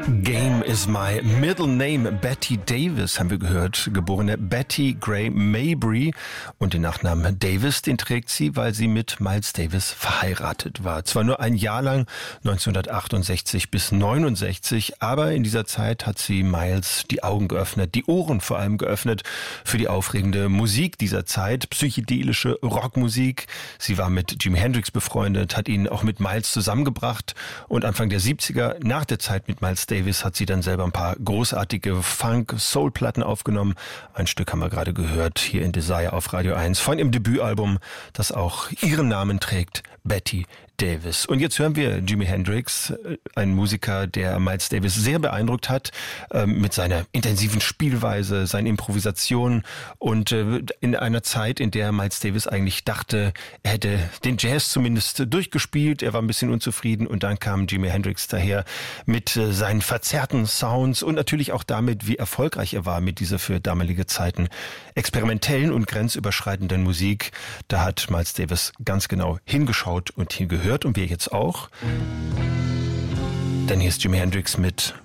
Game is my middle name. Betty Davis haben wir gehört, geborene Betty Gray Mabry. Und den Nachnamen Davis, den trägt sie, weil sie mit Miles Davis verheiratet war. Zwar nur ein Jahr lang, 1968 bis 69, aber in dieser Zeit hat sie Miles die Augen geöffnet, die Ohren vor allem geöffnet für die aufregende Musik dieser Zeit, psychedelische Rockmusik. Sie war mit Jimi Hendrix befreundet, hat ihn auch mit Miles zusammengebracht und Anfang der 70er, nach der Zeit mit Miles Davis, hat sie dann selber ein paar großartige Funk-Soul-Platten aufgenommen. Ein Stück haben wir gerade gehört, hier in Desire auf Radio 1, von ihrem Debütalbum, das auch ihren Namen trägt, Betty Davis. Und jetzt hören wir Jimi Hendrix, ein Musiker, der Miles Davis sehr beeindruckt hat, mit seiner intensiven Spielweise, seinen Improvisationen und in einer Zeit, in der Miles Davis eigentlich dachte, er hätte den Jazz zumindest durchgespielt, er war ein bisschen unzufrieden und dann kam Jimi Hendrix daher mit seinen verzerrten Sounds und natürlich auch damit, wie erfolgreich er war mit dieser für damalige Zeiten experimentellen und grenzüberschreitenden Musik. Da hat Miles Davis ganz genau hingeschaut und hingehört und wir jetzt auch. Denn hier ist Jimi Hendrix mit